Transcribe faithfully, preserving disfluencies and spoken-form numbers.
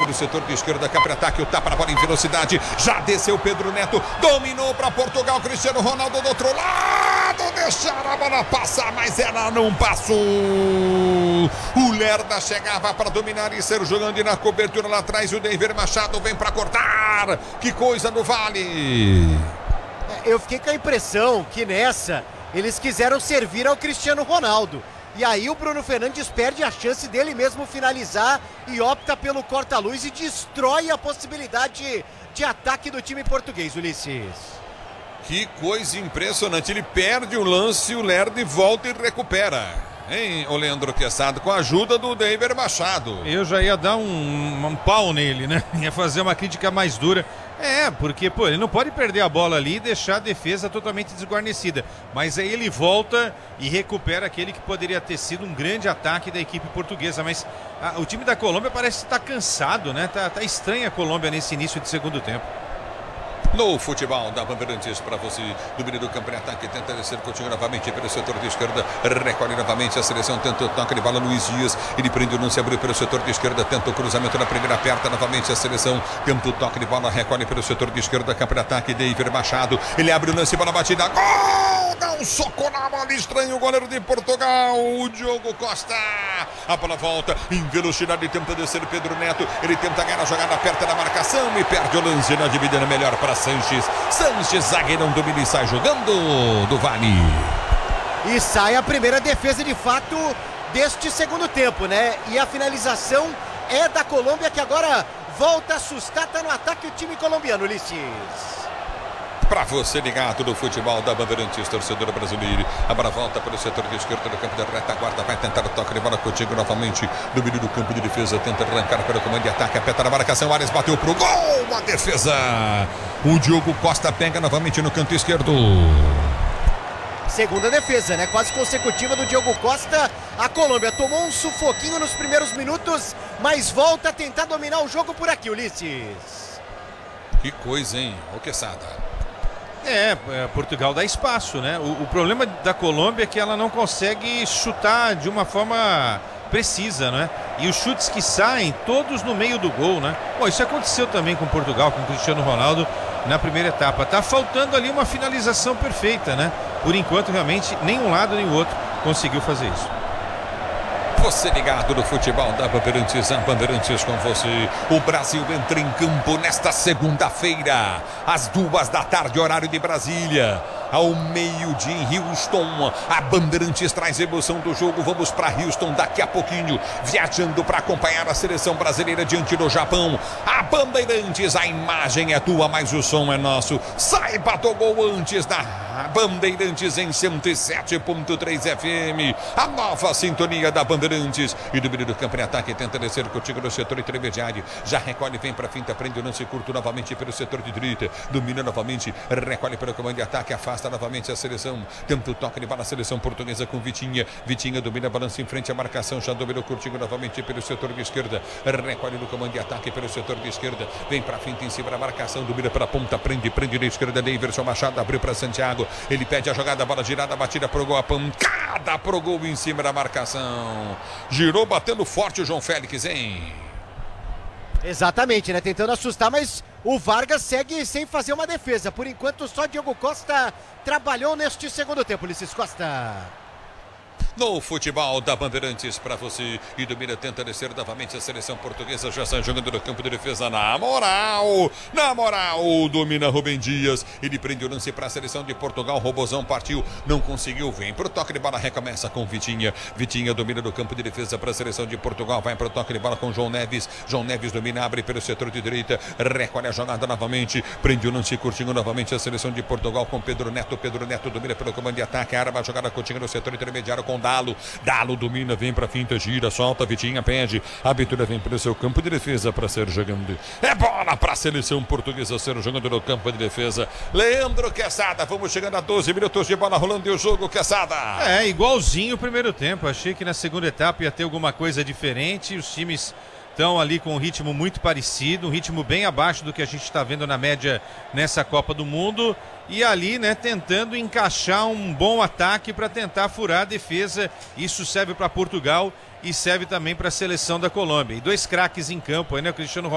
para o setor de esquerda, cá para ataque, o tapa na bola em velocidade, já desceu Pedro Neto, dominou para Portugal, Cristiano Ronaldo do outro lado, deixaram a bola passar, mas ela não passou. O Lerda chegava para dominar e ser jogando, e na cobertura lá atrás o David Machado vem para cortar. Que coisa do Vale. Eu fiquei com a impressão que nessa eles quiseram servir ao Cristiano Ronaldo. E aí o Bruno Fernandes perde a chance dele mesmo finalizar e opta pelo corta-luz e destrói a possibilidade de ataque do time português, Ulisses. Que coisa impressionante, ele perde o lance, o Lerda volta e recupera. Hein, o Leandro Quesada, com a ajuda do David Machado. Eu já ia dar um, um pau nele, né? Ia fazer uma crítica mais dura. É, porque, pô, ele não pode perder a bola ali e deixar a defesa totalmente desguarnecida. Mas aí ele volta e recupera aquele que poderia ter sido um grande ataque da equipe portuguesa. Mas a, o time da Colômbia parece estar cansado, né? Tá, tá estranha a Colômbia nesse início de segundo tempo. No futebol da Bandeirantes para você, domínio do campo em ataque, tenta descer, continua novamente pelo setor de esquerda, recolhe novamente a seleção, tenta o toque de bola, Luiz Dias, ele prende o lance, abriu pelo setor de esquerda, tenta o cruzamento na primeira, aperta novamente a seleção, tenta o toque de bola, recolhe pelo setor de esquerda, campo de ataque, David Machado, ele abre o lance, bola batida, gol! Dá um soco na bola, estranho o goleiro de Portugal, o Diogo Costa, a bola volta, em velocidade, tenta descer Pedro Neto, ele tenta ganhar a jogada, aperta na marcação e perde o lance na dividida melhor para Sanches. Sanches, zagueirão, domina e sai jogando do Vale. E sai a primeira defesa de fato deste segundo tempo, né? E a finalização é da Colômbia, que agora volta a assustar, tá no ataque o time colombiano, Ulisses. Para você ligado no futebol da Bandeirantes, torcedor brasileiro. A bola volta para o setor de esquerda do campo da retaguarda. Vai tentar o toque de bola contigo novamente. Domínio do campo de defesa. Tenta arrancar pelo comando de ataque. Aperta na marcação. Ares bateu pro gol. A defesa. O Diogo Costa pega novamente no canto esquerdo. Segunda defesa, né? Quase consecutiva do Diogo Costa. A Colômbia tomou um sufoquinho nos primeiros minutos, mas volta a tentar dominar o jogo por aqui, Ulisses. Que coisa, hein? O Quesada. É, Portugal dá espaço, né? O, o problema da Colômbia é que ela não consegue chutar de uma forma precisa, né? E os chutes que saem, todos no meio do gol, né? Bom, isso aconteceu também com Portugal, com o Cristiano Ronaldo na primeira etapa. Tá faltando ali uma finalização perfeita, né? Por enquanto, realmente, nem um lado nem o outro conseguiu fazer isso. Você ligado no futebol da Bandeirantes, a Bandeirantes com você. O Brasil entra em campo nesta segunda-feira, às duas da tarde, horário de Brasília. Ao meio-dia em Houston, a Bandeirantes traz emoção do jogo. Vamos para Houston daqui a pouquinho, viajando para acompanhar a seleção brasileira diante do Japão. A Bandeirantes, a imagem é tua, mas o som é nosso. Saiba do gol antes da Bandeirantes em cento e sete ponto três F M. A nova sintonia da Bandeirantes. E do meio do campo em ataque, tenta descer contigo no setor intermediário. Já recolhe, vem para finta, prende o lance curto novamente pelo setor de direita. Domina novamente, recolhe pelo comando de ataque, afasta novamente a seleção, tenta o toque de bola, a seleção portuguesa com Vitinha, Vitinha domina, balança em frente à marcação, já dominou curtinho novamente pelo setor de esquerda, recolhe no comando de ataque pelo setor de esquerda, vem pra frente em cima da marcação, domina pela ponta, prende, prende na esquerda, Daverson Machado abriu para Santiago, ele pede a jogada, a bola girada, batida pro gol, a pancada pro gol em cima da marcação, girou batendo forte o João Félix, hein? Exatamente, né? Tentando assustar, mas o Vargas segue sem fazer uma defesa. Por enquanto, só Diogo Costa trabalhou neste segundo tempo, Ulisses Costa. No futebol da Bandeirantes para você. E domina, tenta descer novamente a seleção portuguesa. Já sai jogando no campo de defesa. Na moral, na moral, domina Rubem Dias. Ele prende o lance para a seleção de Portugal. Robozão partiu, não conseguiu. Vem pro toque de bola, recomeça com Vitinha. Vitinha domina do campo de defesa para a seleção de Portugal. Vai pro toque de bola com João Neves. João Neves domina, abre pelo setor de direita. Recolhe a jogada novamente. Prende o lance curtinho novamente a seleção de Portugal com Pedro Neto. Pedro Neto domina pelo comando de ataque. Arma a jogada curtinha no setor intermediário com Dalo. Dalo domina, vem pra finta, gira, solta, Vitinha pede. A abertura vem pelo seu campo de defesa para ser jogando. É bola pra seleção portuguesa ser jogando no campo de defesa. Leandro Quesada, vamos chegando a doze minutos de bola rolando e o jogo, Quesada. É, igualzinho o primeiro tempo. Achei que na segunda etapa ia ter alguma coisa diferente. Os times estão ali com um ritmo muito parecido, um ritmo bem abaixo do que a gente está vendo na média nessa Copa do Mundo. E ali, né, tentando encaixar um bom ataque para tentar furar a defesa. Isso serve para Portugal e serve também para a seleção da Colômbia. E dois craques em campo aí, né, o Cristiano